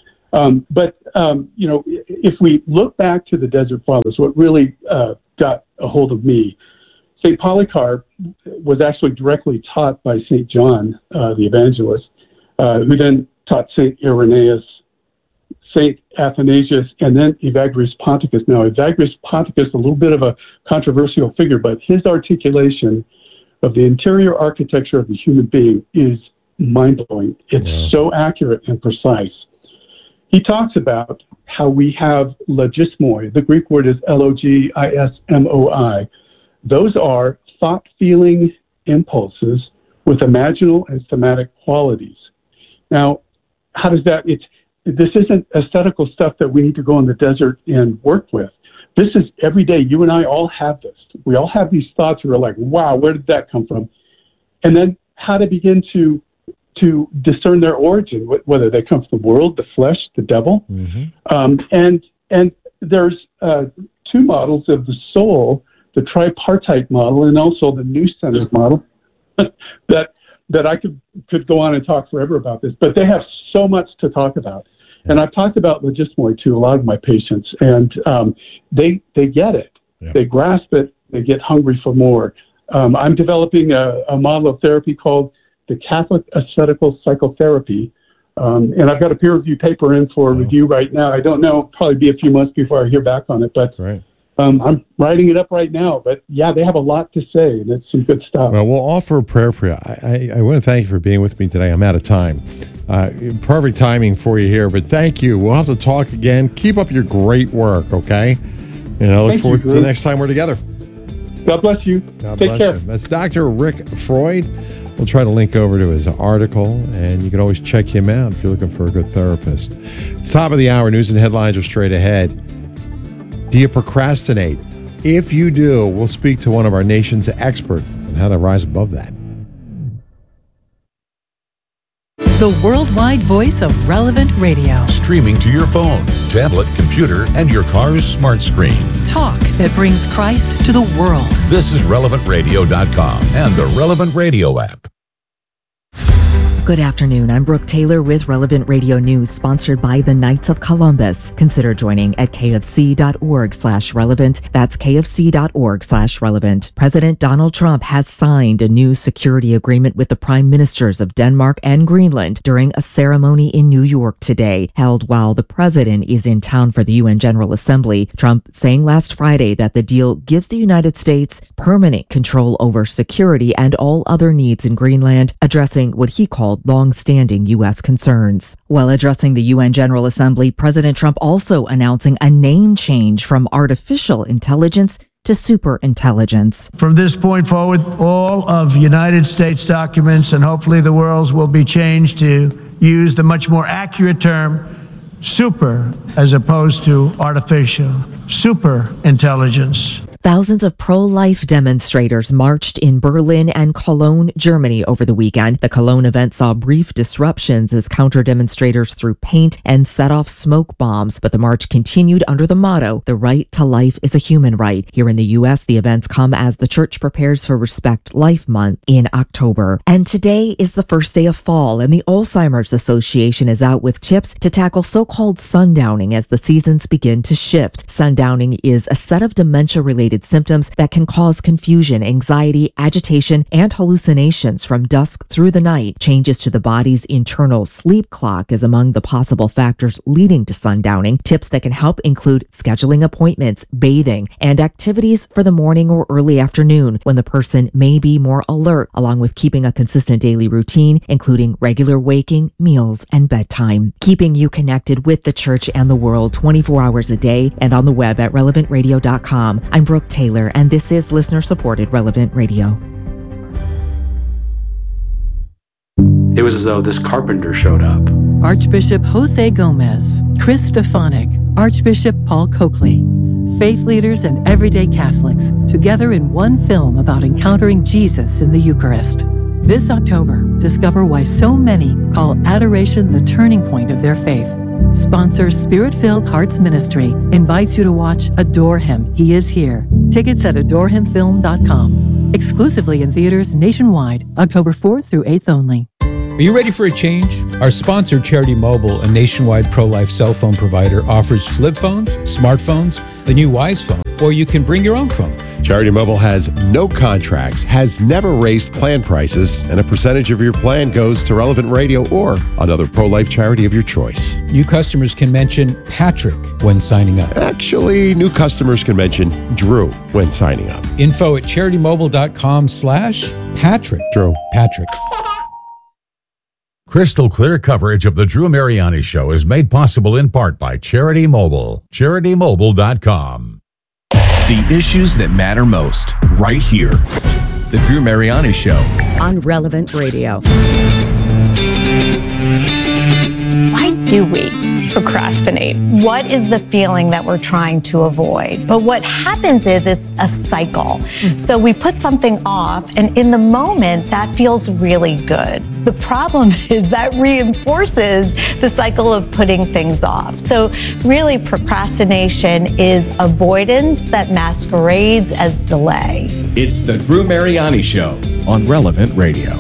If we look back to the Desert Fathers, what really got a hold of me, St. Polycarp was actually directly taught by St. John, the evangelist, who then taught St. Irenaeus, St. Athanasius, and then Evagrius Ponticus. Now, Evagrius Ponticus, a little bit of a controversial figure, but his articulation of the interior architecture of the human being is mind-blowing. It's so accurate and precise. He talks about how we have logismoi. The Greek word is logismoi. Those are thought-feeling impulses with imaginal and thematic qualities. Now, how does that, this isn't aesthetical stuff that we need to go in the desert and work with. This is every day. You and I all have this. We all have these thoughts where we're like, wow, where did that come from? And then how to begin to discern their origin, whether they come from the world, the flesh, the devil. And there's two models of the soul, the tripartite model and also the new-centered model that I could go on and talk forever about this, but they have so much to talk about. And I've talked about logismoi to a lot of my patients, and they get it. They grasp it. They get hungry for more. I'm developing a model of therapy called the Catholic Ascetical Psychotherapy, and I've got a peer-reviewed paper in for review right now. I don't know, probably be a few months before I hear back on it, but I'm writing it up right now. But yeah, they have a lot to say, and it's some good stuff. Well, we'll offer a prayer for you. I want to thank you for being with me today. I'm out of time. Perfect timing for you here, but thank you. We'll have to talk again. Keep up your great work, okay? And I look forward to the next time we're together. God bless you. Take care. That's Dr. Rick Freud. We'll try to link over to his article, and you can always check him out if you're looking for a good therapist. It's top of the hour. News and headlines are straight ahead. Do you procrastinate? If you do, we'll speak to one of our nation's experts on how to rise above that. The worldwide voice of Relevant Radio. Streaming to your phone, tablet, computer, and your car's smart screen. Talk that brings Christ to the world. This is RelevantRadio.com and the Relevant Radio app. Good afternoon. I'm Brooke Taylor with Relevant Radio News, sponsored by the Knights of Columbus. Consider joining at kfc.org/relevant. That's kfc.org/relevant. President Donald Trump has signed a new security agreement with the prime ministers of Denmark and Greenland during a ceremony in New York today, held while the president is in town for the UN General Assembly. Trump saying last Friday that the deal gives the United States permanent control over security and all other needs in Greenland, addressing what he called long-standing U.S. concerns. While addressing the UN General Assembly, President Trump also announcing a name change from artificial intelligence to superintelligence. From this point forward, all of United States documents and hopefully the world's will be changed to use the much more accurate term super as opposed to artificial. Superintelligence. Thousands of pro-life demonstrators marched in Berlin and Cologne, Germany over the weekend. The Cologne event saw brief disruptions as counter-demonstrators threw paint and set off smoke bombs, but the march continued under the motto, "The right to life is a human right." Here in the U.S., the events come as the church prepares for Respect Life Month in October. And today is the first day of fall, and the Alzheimer's Association is out with tips to tackle so-called sundowning as the seasons begin to shift. Sundowning is a set of dementia-related symptoms that can cause confusion, anxiety, agitation, and hallucinations from dusk through the night. Changes to the body's internal sleep clock is among the possible factors leading to sundowning. Tips that can help include scheduling appointments, bathing, and activities for the morning or early afternoon when the person may be more alert, along with keeping a consistent daily routine, including regular waking, meals, and bedtime. Keeping you connected with the church and the world 24 hours a day and on the web at relevantradio.com. I'm Brooke Taylor, and this is listener-supported Relevant Radio. It was as though this carpenter showed up. Archbishop Jose Gomez, Chris Stefanik, Archbishop Paul Coakley. faith leaders and everyday Catholics together in one film about encountering Jesus in the Eucharist. This October, discover why so many call adoration the turning point of their faith. Sponsor Spirit-Filled Hearts Ministry invites you to watch Adore Him, He Is Here. Tickets at adorehimfilm.com. Exclusively in theaters nationwide, October 4th through 8th only. Are you ready for a change? Our sponsor, Charity Mobile, a nationwide pro-life cell phone provider, offers flip phones, smartphones, the new Wise phone, or you can bring your own phone. Charity Mobile has no contracts, has never raised plan prices, and a percentage of your plan goes to Relevant Radio or another pro-life charity of your choice. New customers can mention Patrick when signing up. Actually, new customers can mention Drew when signing up. Info at CharityMobile.com/Patrick. Drew. Patrick. Crystal clear coverage of the Drew Mariani Show is made possible in part by Charity Mobile. CharityMobile.com. The issues that matter most, right here. The Drew Mariani Show. On Relevant Radio. Why do we procrastinate? What is the feeling that we're trying to avoid? But what happens is it's a cycle. So we put something off, and in the moment, that feels really good. The problem is that reinforces the cycle of putting things off. So really, procrastination is avoidance that masquerades as delay. It's the Drew Mariani Show on Relevant Radio.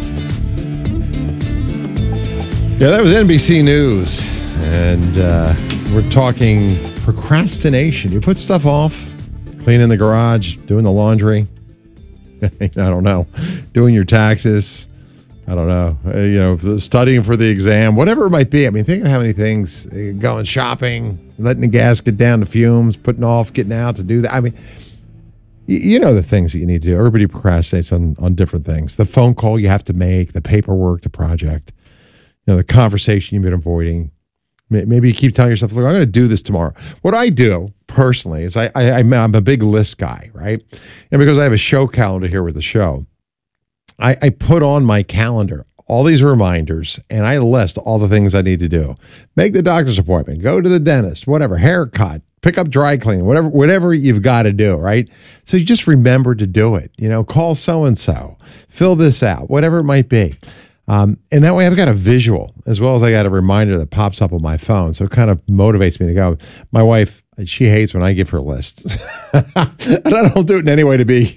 Yeah, that was NBC News. And we're talking procrastination. You put stuff off, cleaning the garage, doing the laundry, I don't know, doing your taxes, I don't know, studying for the exam, whatever it might be. I mean, think of how many things, going shopping, letting the gas get down to fumes, putting off, getting out to do that. I mean, you know the things that you need to do. Everybody procrastinates on different things. The phone call you have to make, the paperwork, the project, the conversation you've been avoiding. Maybe you keep telling yourself, look, I'm going to do this tomorrow. What I do personally is I'm a big list guy, right? And because I have a show calendar here with the show, I put on my calendar all these reminders, and I list all the things I need to do. Make the doctor's appointment, go to the dentist, whatever, haircut, pick up dry cleaning, whatever you've got to do, right? So you just remember to do it. Call so-and-so, fill this out, whatever it might be. And that way I've got a visual as well as I got a reminder that pops up on my phone. So it kind of motivates me to go. My wife, she hates when I give her lists. And I don't do it in any way to be,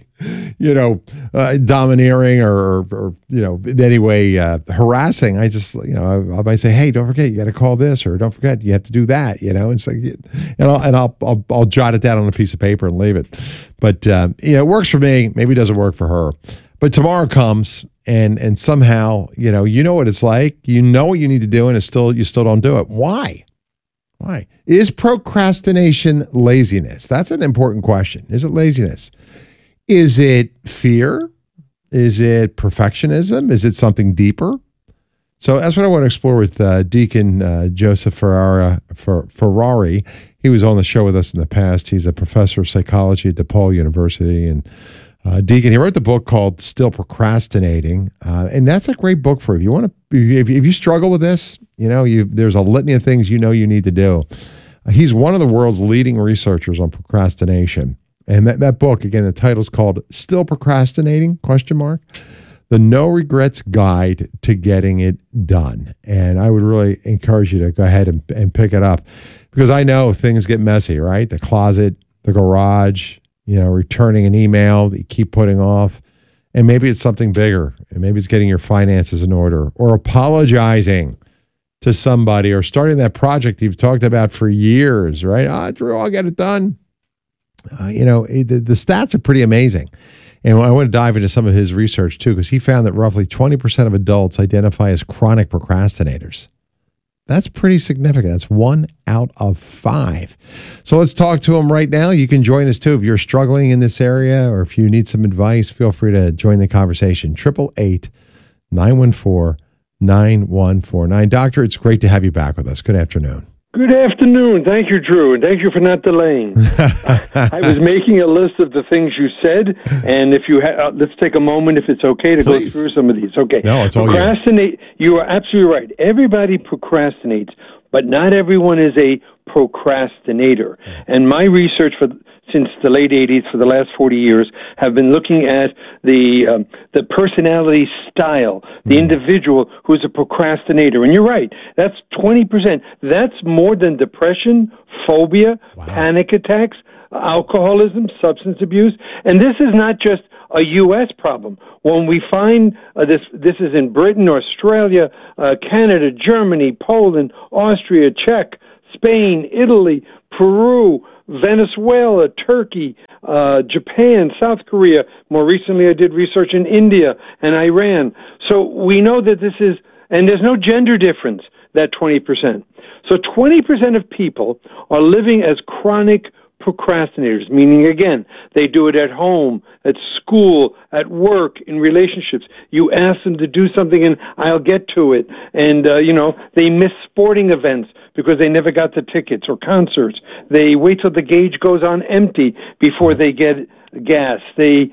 domineering or in any way harassing. I just, I might say, hey, don't forget, you got to call this, or don't forget, you have to do that, It's like, and I'll jot it down on a piece of paper and leave it. But, it works for me. Maybe it doesn't work for her. But tomorrow comes, and somehow, you know what it's like. You know what you need to do, and you still don't do it. Why? Is procrastination laziness? That's an important question. Is it laziness? Is it fear? Is it perfectionism? Is it something deeper? So that's what I want to explore with Deacon Joseph Ferrari. He was on the show with us in the past. He's a professor of psychology at DePaul University, and Deacon, he wrote the book called Still Procrastinating, and that's a great book for you. If you struggle with this, there's a litany of things you need to do. He's one of the world's leading researchers on procrastination, and that book, again, the title's called Still Procrastinating? ? The No Regrets Guide to Getting It Done. And I would really encourage you to go ahead and pick it up, because I know things get messy, right? The closet, the garage, returning an email that you keep putting off. And maybe it's something bigger. And maybe it's getting your finances in order, or apologizing to somebody, or starting that project you've talked about for years, right? Drew, I'll get it done. The stats are pretty amazing. And I want to dive into some of his research too, because he found that roughly 20% of adults identify as chronic procrastinators. That's pretty significant. That's 1 out of 5. So let's talk to him right now. You can join us too. If you're struggling in this area, or if you need some advice, feel free to join the conversation. 888-914-9149. Doctor, it's great to have you back with us. Good afternoon. Good afternoon. Thank you, Drew, and thank you for not delaying. I was making a list of the things you said, and if you let's take a moment, if it's okay, to Please. Go through some of these. Okay. No, it's all Procrastinate. You are absolutely right. Everybody procrastinates, but not everyone is a procrastinator. And my research for since the late 80s for the last 40 years have been looking at the personality style, the individual who's a procrastinator. And you're right, that's 20%. That's more than depression, phobia, panic attacks, alcoholism, substance abuse. And this is not just a U.S. problem. When we find this is in Britain, Australia, Canada, Germany, Poland, Austria, Czech, Spain, Italy, Peru, Venezuela, Turkey, Japan, South Korea. More recently, I did research in India and Iran. So we know that this is, and there's no gender difference, that 20%. So 20% of people are living as chronic procrastinators, meaning, again, they do it at home, at school, at work, in relationships. You ask them to do something and I'll get to it. And, they miss sporting events because they never got the tickets, or concerts. They wait till the gauge goes on empty before they get gas. They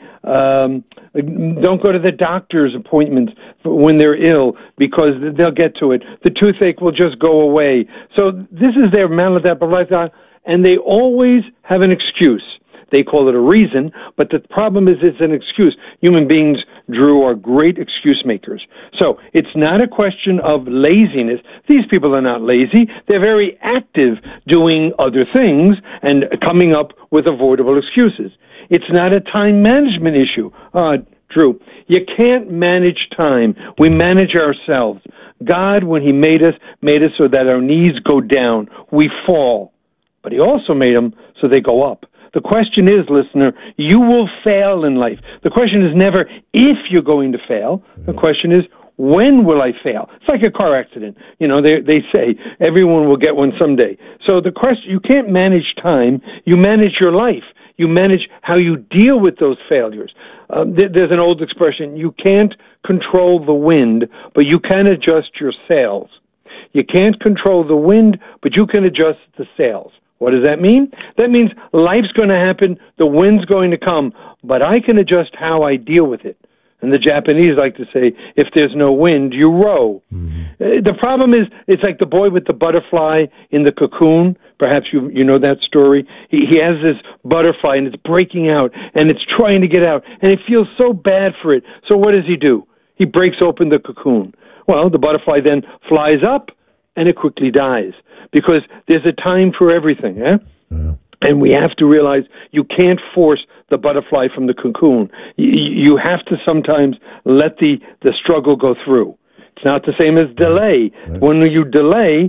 don't go to the doctor's appointments when they're ill because they'll get to it. The toothache will just go away. So this is their maladaptive lifestyle. And they always have an excuse. They call it a reason, but the problem is it's an excuse. Human beings, Drew, are great excuse makers. So it's not a question of laziness. These people are not lazy. They're very active doing other things and coming up with avoidable excuses. It's not a time management issue. Drew, you can't manage time. We manage ourselves. God, when He made us so that our knees go down. We fall. But He also made them so they go up. The question is, listener, you will fail in life. The question is never if you're going to fail. The question is, when will I fail? It's like a car accident. They say everyone will get one someday. So the question, you can't manage time. You manage your life. You manage how you deal with those failures. There's an old expression, you can't control the wind, but you can adjust your sails. You can't control the wind, but you can adjust the sails. What does that mean? That means life's going to happen, the wind's going to come, but I can adjust how I deal with it. And the Japanese like to say, if there's no wind, you row. The problem is, it's like the boy with the butterfly in the cocoon. Perhaps you know that story. He has this butterfly, and it's breaking out, and it's trying to get out, and it feels so bad for it. So what does he do? He breaks open the cocoon. Well, the butterfly then flies up, and it quickly dies, because there's a time for everything, eh? Yeah. And we have to realize you can't force the butterfly from the cocoon. You have to sometimes let the struggle go through. It's not the same as delay. Right. When you delay,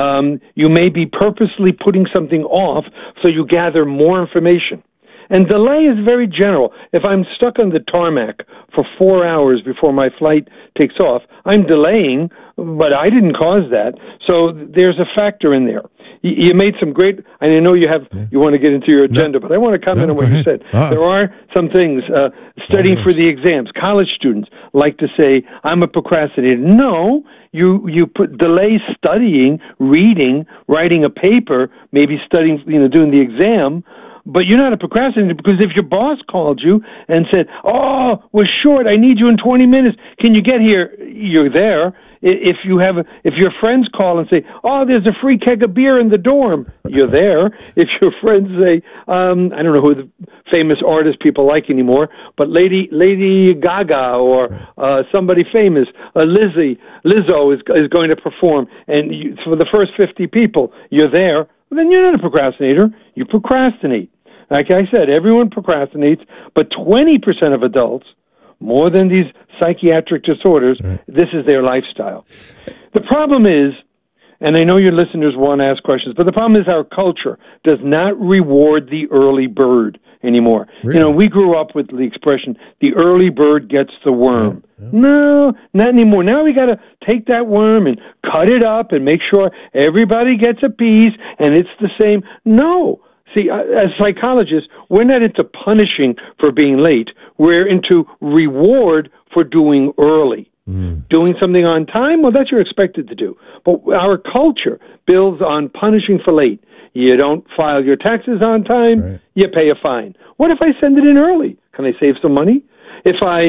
you may be purposely putting something off so you gather more information. And delay is very general. If I'm stuck on the tarmac for 4 hours before my flight takes off, I'm delaying, but I didn't cause that. So there's a factor in there. You made some great, and I know you want to get into your agenda, but I want to comment on what you said. There are some things, studying for the exams. College students like to say, I'm a procrastinator. No, you delay studying, reading, writing a paper, maybe studying, doing the exam. But you're not a procrastinator, because if your boss called you and said, "Oh, we're short. I need you in 20 minutes. Can you get here?" You're there. If your friends call and say, "Oh, there's a free keg of beer in the dorm," you're there. If your friends say, I don't know who the famous artist people like anymore, but Lady Gaga or somebody famous, Lizzo is going to perform, and for the first 50 people, you're there. Then you're not a procrastinator. You procrastinate. Like I said, everyone procrastinates, but 20% of adults, more than these psychiatric disorders, this is their lifestyle. The problem is, and I know your listeners want to ask questions, but the problem is our culture does not reward the early bird anymore. Really? We grew up with the expression, the early bird gets the worm. Yeah. No, not anymore. Now we got to take that worm and cut it up and make sure everybody gets a piece and it's the same. No. See, as psychologists, we're not into punishing for being late. We're into reward for doing early. Doing something on time, well, that's what you're expected to do. But our culture builds on punishing for late. You don't file your taxes on time, you pay a fine. What if I send it in early? Can I save some money? If I,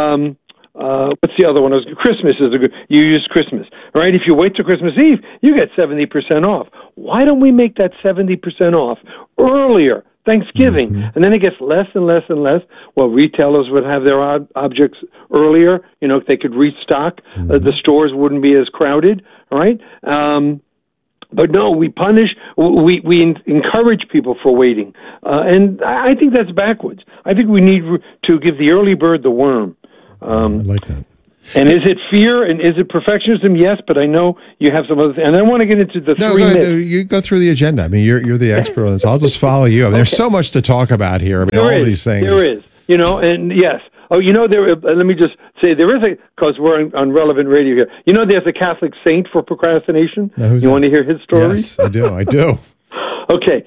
what's the other one? Christmas is a good, you use Christmas, right? If you wait till Christmas Eve, you get 70% off. Why don't we make that 70% off earlier Thanksgiving. And then it gets less and less and less. Well, retailers would have their objects earlier. If they could restock, the stores wouldn't be as crowded, right? But no, we punish, we encourage people for waiting. And I think that's backwards. I think we need to give the early bird the worm. I like that. And is it fear and is it perfectionism? Yes, but I know you have some other things. And I want to get into the three myths. You go through the agenda. I mean, you're the expert on this. I'll just follow you. I mean, There's so much to talk about here. I mean, all these things. There is. And yes. Oh, let me just say, there is because we're on Relevant Radio here. There's a Catholic saint for procrastination. You want to hear his story? Yes, I do. Okay.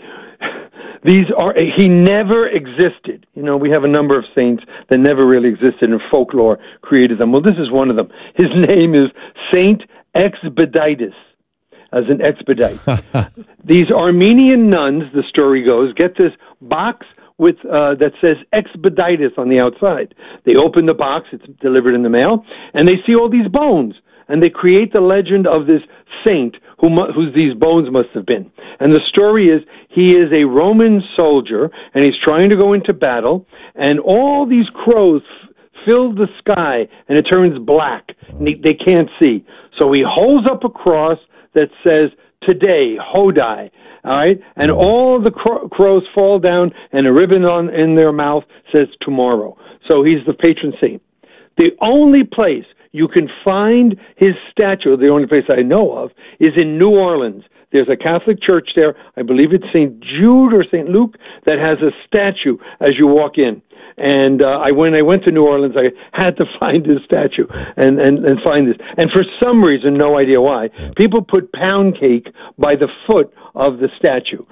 He never existed. We have a number of saints that never really existed, and folklore created them. Well, this is one of them. His name is Saint Expeditus, as an expedite. These Armenian nuns, the story goes, get this box with that says Expeditus on the outside. They open the box, it's delivered in the mail, and they see all these bones. And they create the legend of this saint whose these bones must have been. And the story is he is a Roman soldier, and he's trying to go into battle, and all these crows fill the sky, and it turns black. And they can't see. So he holds up a cross that says, "Today, Hodai." All right? And all the crows fall down, and a ribbon in their mouth says, "Tomorrow." So he's the patron saint. The only place you can find his statue, the only place I know of, is in New Orleans. There's a Catholic church there, I believe it's St. Jude or St. Luke, that has a statue as you walk in. And when I went to New Orleans, I had to find his statue and find this. And for some reason, no idea why, people put pound cake by the foot of the statue.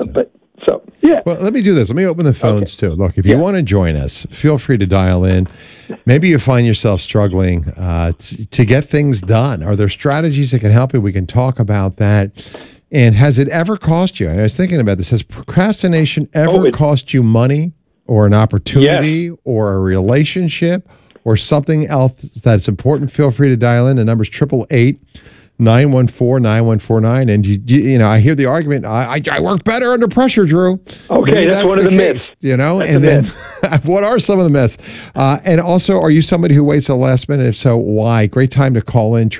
Well, let me do this. Let me open the phones too. Look, if you want to join us, feel free to dial in. Maybe you find yourself struggling to get things done. Are there strategies that can help you? We can talk about that. And has it ever cost you? I was thinking about this. Has procrastination ever cost you money or an opportunity or a relationship or something else that's important? Feel free to dial in. The number's 888-914-9149. And, I hear the argument, I work better under pressure, Drew. Okay, Maybe that's one of the myths. And then what are some of the myths? And also, are you somebody who waits till the last minute? If so, why? Great time to call in,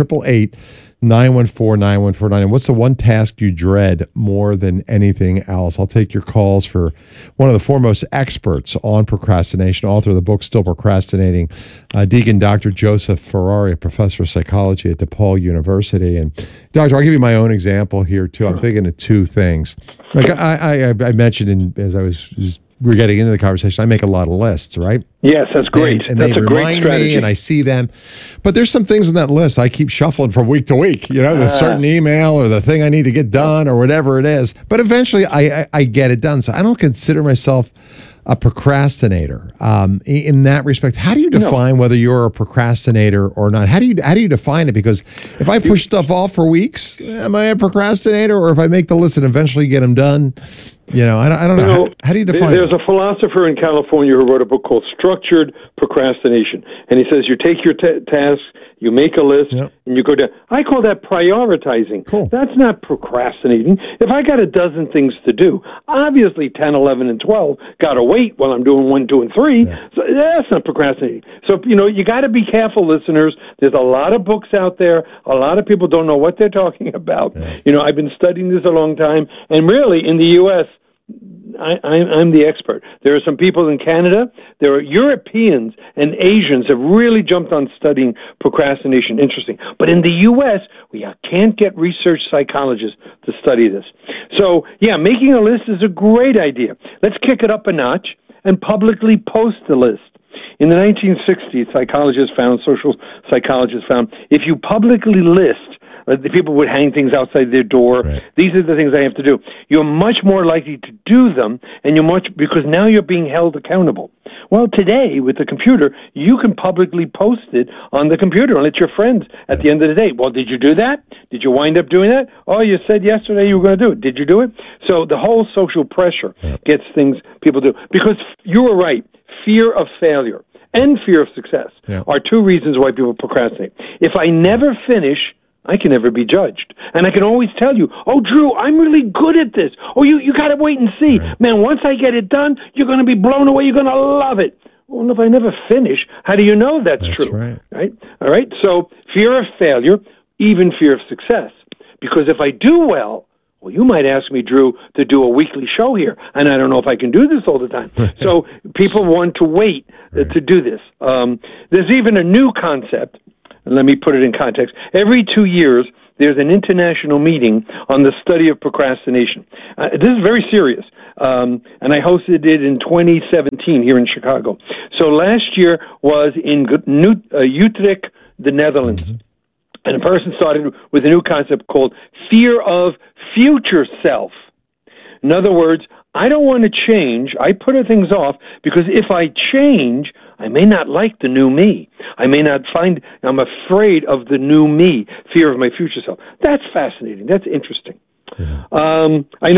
888-914-9149. And what's the one task you dread more than anything else? I'll take your calls for one of the foremost experts on procrastination, author of the book Still Procrastinating, Deacon Dr. Joseph Ferrari, a professor of psychology at DePaul University. And Doctor, I'll give you my own example here too. I'm thinking of two things. Like I mentioned as we were getting into the conversation, I make a lot of lists, right? Yes, that's great. And that's they a great remind strategy. me, and I see them. But there's some things on that list I keep shuffling from week to week. The certain email or the thing I need to get done or whatever it is. But eventually, I get it done. So I don't consider myself a procrastinator. In that respect, how do you define whether you're a procrastinator or not? How do you define it? Because if I push stuff off for weeks, am I a procrastinator? Or if I make the list and eventually get them done? I don't know. How do you define There's it? a philosopher in California who wrote a book called Structured Procrastination. And he says you take your tasks, you make a list, and you go down. I call that prioritizing. Cool. That's not procrastinating. If I got a dozen things to do, obviously 10, 11, and 12 got to wait while I'm doing 1, 2, and 3. So that's not procrastinating. So, you got to be careful, listeners. There's a lot of books out there. A lot of people don't know what they're talking about. I've been studying this a long time. And really, in the U.S., I'm the expert. There are some people in Canada. There are Europeans and Asians have really jumped on studying procrastination. Interesting. But in the U.S., we can't get research psychologists to study this. So, making a list is a great idea. Let's kick it up a notch and publicly post the list. In the 1960s, social psychologists found, if you publicly list, the people would hang things outside their door. Right. These are the things I have to do. You're much more likely to do them, and because now you're being held accountable. Well, today, with the computer, you can publicly post it on the computer and let your friends at the end of the day, well, did you do that? Did you wind up doing that? Oh, you said yesterday you were going to do it. Did you do it? So the whole social pressure gets things people do. Because you were right, fear of failure and fear of success are two reasons why people procrastinate. If I never finish, I can never be judged. And I can always tell you, oh, Drew, I'm really good at this. Oh, you got to wait and see. Right. Man, once I get it done, you're going to be blown away. You're going to love it. Well, if I never finish, how do you know that's true? Right? All right? So fear of failure, even fear of success. Because if I do well, you might ask me, Drew, to do a weekly show here, and I don't know if I can do this all the time. So people want to wait to do this. There's even a new concept. Let me put it in context. Every 2 years, there's an international meeting on the study of procrastination. This is very serious, and I hosted it in 2017 here in Chicago. So last year was in Utrecht, the Netherlands. Mm-hmm. And a person started with a new concept called fear of future self. In other words, I don't want to change. I put things off because if I change, I may not like the new me. I may not find, I'm afraid of the new me, fear of my future self. That's fascinating. That's interesting. I know